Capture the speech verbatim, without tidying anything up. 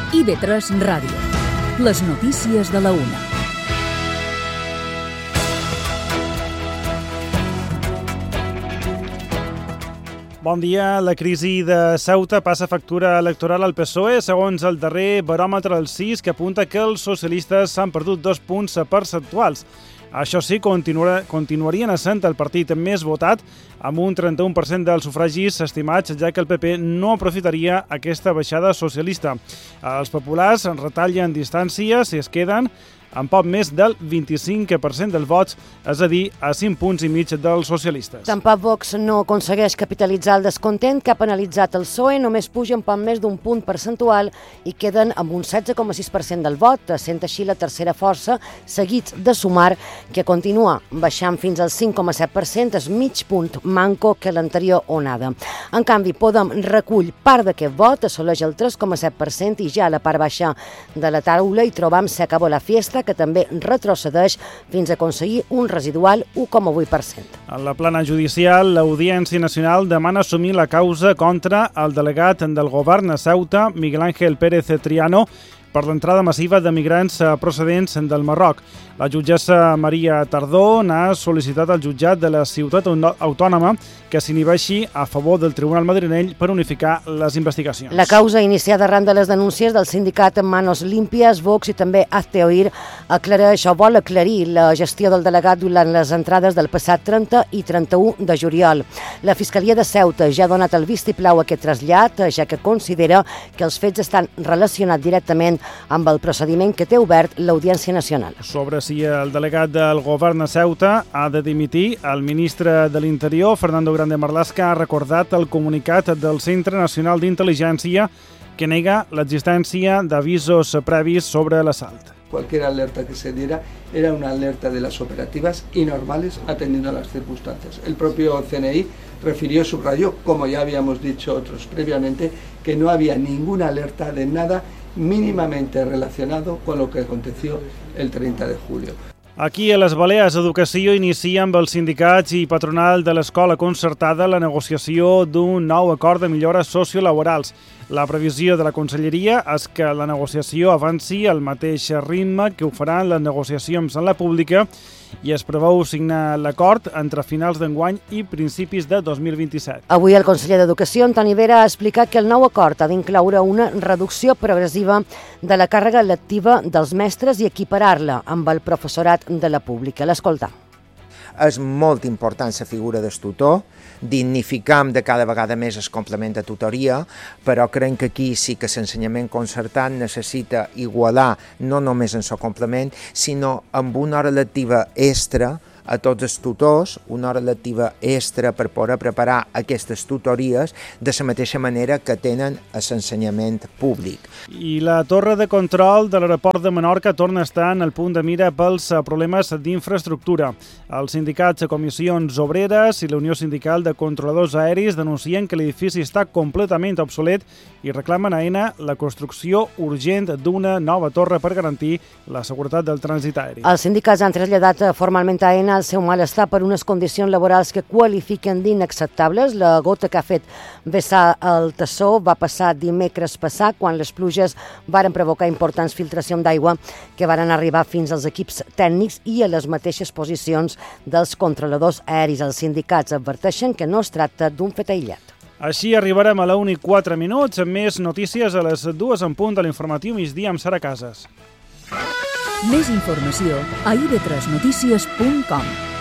I B tres Ràdio. Les notícies de la una. Bon dia. La crisi de Ceuta passa factura electoral al P S O E, segons el darrer baròmetre del C I S, que apunta que els socialistes s'han perdut dos punts percentuals. Això sí, continuar, continuarien essent el partit més votat, amb un trenta-u per cent dels sufragis estimats, ja que el P P no aprofitaria aquesta baixada socialista. Els populars retallen distàncies i es queden amb poc més del vint-i-cinc per cent dels vots, és a dir, a cinc punts i mig dels socialistes. Tampoc Vox no aconsegueix capitalitzar el descontent que ha penalitzat el P S O E, només pugen poc més d'un punt percentual i queden amb un setze coma sis per cent del vot, sent així la tercera força, seguits de Sumar, que continua baixant fins al cinc coma set per cent, és mig punt manco que l'anterior onada. En canvi, Podem recull part d'aquest vot, assoleix el tres coma set per cent i ja a la part baixa de la taula hi trobam Se acabó la fiesta, que també retrocedeix fins a aconseguir un residual u coma vuit per cent. En la plana judicial, l'Audiència Nacional demana assumir la causa contra el delegat del govern a Ceuta, Miguel Ángel Pérez Triano, per l'entrada massiva de migrants procedents del Marroc. La jutgessa Maria Tardó n'ha sol·licitat al jutjat de la ciutat autònoma que s'inhibeixi a favor del Tribunal madrileny per unificar les investigacions. La causa iniciada arran de les denúncies del sindicat Manos Limpias, Vox i també Hazte Oír aclareix o vol aclarir la gestió del delegat durant les entrades del passat trenta i trenta-u de juliol. La Fiscalia de Ceuta ja ha donat el vistiplau a aquest trasllat, ja que considera que els fets estan relacionats directament amb el procediment que té obert l'Audiència Nacional. Sobre si el delegat del govern a Ceuta ha de dimitir, el ministre de l'Interior, Fernando Grande Marlaska, ha recordat el comunicat del Centre Nacional d'Intel·ligència que nega l'existència d'avisos previs sobre l'assalt. Cualquier alerta que se diera era una alerta de las operativas y normales atendiendo a las circunstancias. El propio C N I refirió, subrayó, como ya habíamos dicho otros previamente, que no había ninguna alerta de nada mínimamente relacionado con lo que aconteció el treinta de julio. Aquí a les Balears, Educació inicia amb els sindicats i patronal de l'escola concertada la negociació d'un nou acord de millores sociolaborals. La previsió de la Conselleria és que la negociació avanci al mateix ritme que ho faran les negociacions en la pública i es preveu signar l'acord entre finals d'enguany i principis de dos mil vint-i-set. Avui el conseller d'Educació, Antoni Vera, ha explicat que el nou acord ha d'incloure una reducció progressiva de la càrrega lectiva dels mestres i equiparar-la amb el professorat de la pública. L'escolta. És molt important la figura del tutor, dignificam de cada vegada més el complement de tutoria, però crec que aquí sí que l'ensenyament concertat necessita igualar no només en el complement, sinó amb una hora lectiva extra a tots els tutors, una hora lectiva extra per poder preparar aquestes tutories de la mateixa manera que tenen a l'ensenyament públic. I la torre de control de l'aeroport de Menorca torna a estar en el punt de mira pels problemes d'infraestructura. Els sindicats de comissions obreres i la Unió Sindical de Controladors Aeris denuncien que l'edifici està completament obsolet i reclamen a ENA la construcció urgent d'una nova torre per garantir la seguretat del trànsit aeri. Els sindicats han traslladat formalment a ENA el seu malestar per unes condicions laborals que qualifiquen d'inacceptables. La gota que ha fet vessar el tassó va passar dimecres passat, quan les pluges varen provocar importants filtracions d'aigua que varen arribar fins als equips tècnics i a les mateixes posicions dels controladors aeris. Els sindicats adverteixen que no es tracta d'un fet aïllat. Així arribarem a la una i quatre minuts, amb més notícies a les dues en punt de l'informatiu migdia amb Sara Casas. Més informació a i be tres notícies punt com.